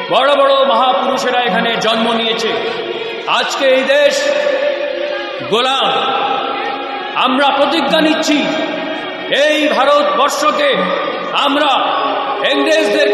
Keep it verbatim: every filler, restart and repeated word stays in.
বড় বড় মহাপুরুষেরা এখানে জন্ম নিয়েছে। আজকে এই দেশ গোলাম। আমরা প্রতিজ্ঞা নিচ্ছি এই ভারতবর্ষকে আমরা ইংরেজদের